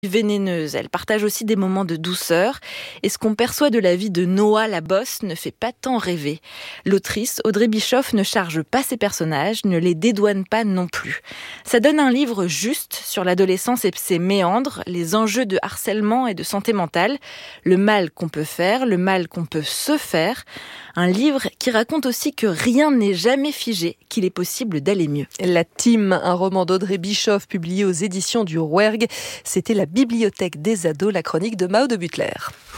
vénéneuse. Elle partage aussi des moments de douceur. Et ce qu'on perçoit de la vie de Noah la bosse ne fait pas tant rêver. L'autrice Audrey Bischoff ne charge pas ses personnages, ne les dédouane pas non plus. Ça donne un livre juste sur l'adolescence et ses méandres, les enjeux de harcèlement et de santé mentale, le mal qu'on peut faire, le mal qu'on peut se faire. Un livre qui raconte aussi que rien n'est jamais figé, qu'il est possible d'aller mieux. La Team, un roman d'Audrey Bischoff publié aux éditions du Rouergue. C'était la bibliothèque des ados, la chronique de Mao de Butler.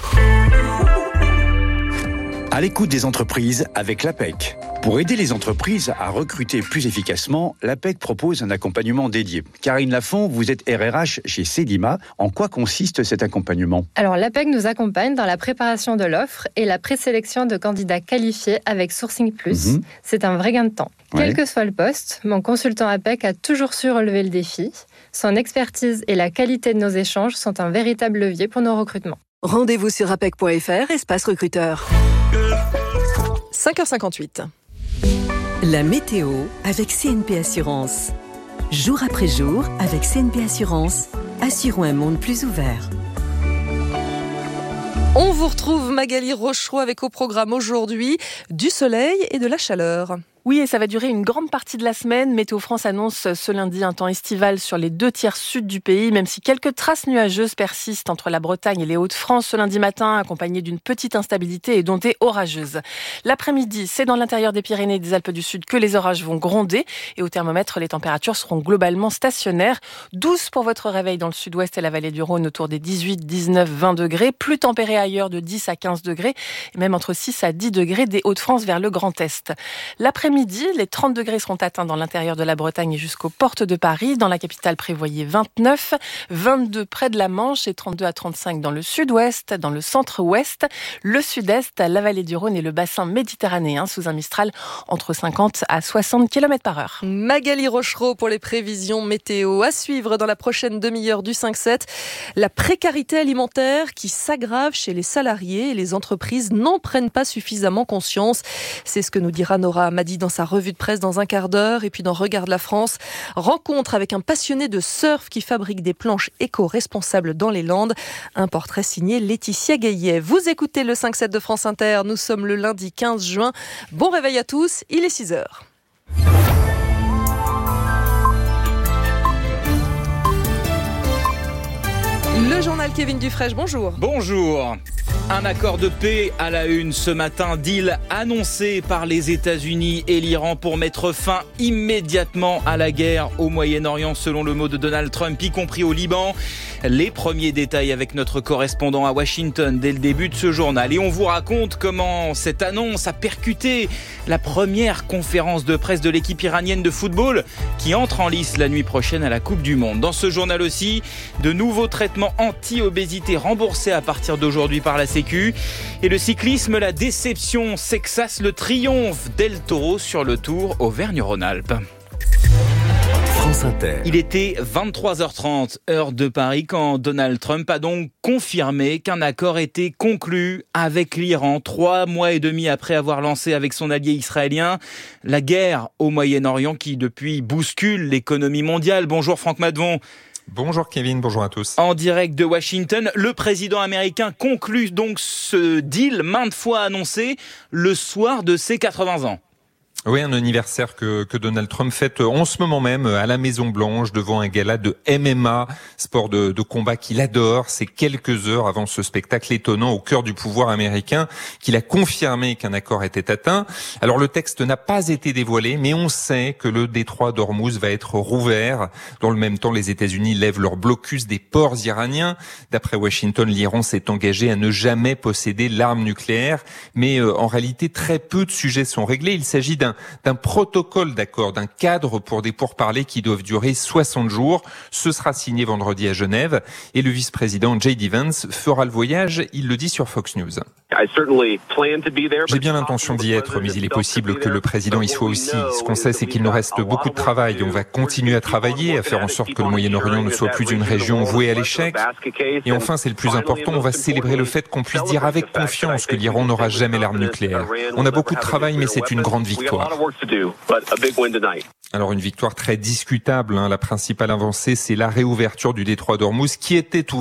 À l'écoute des entreprises avec l'APEC. Pour aider les entreprises à recruter plus efficacement, l'APEC propose un accompagnement dédié. Karine Lafont, vous êtes RRH chez Cedima. En quoi consiste cet accompagnement ? Alors l'APEC nous accompagne dans la préparation de l'offre et la présélection de candidats qualifiés avec Sourcing Plus. C'est un vrai gain de temps. Quel que soit le poste, mon consultant APEC a toujours su relever le défi. Son expertise et la qualité de nos échanges sont un véritable levier pour nos recrutements. Rendez-vous sur apec.fr, espace recruteur. 5h58. La météo avec CNP Assurance. Jour après jour, avec CNP Assurance, assurons un monde plus ouvert. On vous retrouve Magali Rochereau avec au programme aujourd'hui du soleil et de la chaleur. Oui, et ça va durer une grande partie de la semaine. Météo France annonce ce lundi un temps estival sur les 2/3 sud du pays, même si quelques traces nuageuses persistent entre la Bretagne et les Hauts-de-France ce lundi matin, accompagnées d'une petite instabilité et d'ondées orageuses. L'après-midi, c'est dans l'intérieur des Pyrénées et des Alpes du Sud que les orages vont gronder. Et au thermomètre, les températures seront globalement stationnaires. 12 pour votre réveil dans le sud-ouest et la vallée du Rhône, autour des 18, 19, 20 degrés. Plus tempéré ailleurs de 10 à 15 degrés, et même entre 6 à 10 degrés des Hauts-de-France vers le Grand Est. L'après-midi, les 30 degrés seront atteints dans l'intérieur de la Bretagne et jusqu'aux portes de Paris. Dans la capitale, prévoyez 29, 22 près de la Manche et 32 à 35 dans le sud-ouest, dans le centre-ouest, le sud-est, la vallée du Rhône et le bassin méditerranéen sous un Mistral entre 50 à 60 km/h. Magali Rochereau pour les prévisions météo. À suivre dans la prochaine demi-heure du 5-7, la précarité alimentaire qui s'aggrave chez les salariés et les entreprises n'en prennent pas suffisamment conscience. C'est ce que nous dira Nora Amadi dans sa revue de presse dans un quart d'heure. Et puis dans Regarde la France, rencontre avec un passionné de surf qui fabrique des planches éco-responsables dans les Landes. Un portrait signé Laetitia Gaillet. Vous écoutez le 5-7 de France Inter. Nous sommes le lundi 15 juin. Bon réveil à tous, il est 6h. Le journal Kevin Dufresne, bonjour. Bonjour. Un accord de paix à la une ce matin, deal annoncé par les États-Unis et l'Iran pour mettre fin immédiatement à la guerre au Moyen-Orient, selon le mot de Donald Trump, y compris au Liban. Les premiers détails avec notre correspondant à Washington dès le début de ce journal. Et on vous raconte comment cette annonce a percuté la première conférence de presse de l'équipe iranienne de football qui entre en lice la nuit prochaine à la Coupe du Monde. Dans ce journal aussi, de nouveaux traitements anti-obésité remboursés à partir d'aujourd'hui par la Sécu. Et le cyclisme, la déception s'exace, le triomphe d'El Toro sur le Tour Auvergne-Rhône-Alpes. France Inter. Il était 23h30, heure de Paris, quand Donald Trump a donc confirmé qu'un accord était conclu avec l'Iran 3 mois et demi après avoir lancé avec son allié israélien la guerre au Moyen-Orient qui depuis bouscule l'économie mondiale. Bonjour Franck Madvon. Bonjour Kevin, bonjour à tous. En direct de Washington, le président américain conclut donc ce deal maintes fois annoncé le soir de ses 80 ans. Oui, un anniversaire que Donald Trump fête en ce moment même à la Maison-Blanche devant un gala de MMA, sport de combat qu'il adore. C'est quelques heures avant ce spectacle étonnant au cœur du pouvoir américain qu'il a confirmé qu'un accord était atteint. Alors le texte n'a pas été dévoilé, mais on sait que le détroit d'Ormuz va être rouvert. Dans le même temps, les États-Unis lèvent leur blocus des ports iraniens. D'après Washington, l'Iran s'est engagé à ne jamais posséder l'arme nucléaire. Mais en réalité, très peu de sujets sont réglés. Il s'agit d'un protocole d'accord, d'un cadre pour des pourparlers qui doivent durer 60 jours. Ce sera signé vendredi à Genève et le vice-président J.D. Vance fera le voyage, il le dit sur Fox News. J'ai bien l'intention d'y être, mais il est possible que le président y soit aussi. Ce qu'on sait, c'est qu'il nous reste beaucoup de travail. On va continuer à travailler, à faire en sorte que le Moyen-Orient ne soit plus une région vouée à l'échec. Et enfin, c'est le plus important, on va célébrer le fait qu'on puisse dire avec confiance que l'Iran n'aura jamais l'arme nucléaire. On a beaucoup de travail, mais c'est une grande victoire. Alors une victoire très discutable, La principale avancée, c'est la réouverture du détroit d'Ormuz qui était ouvert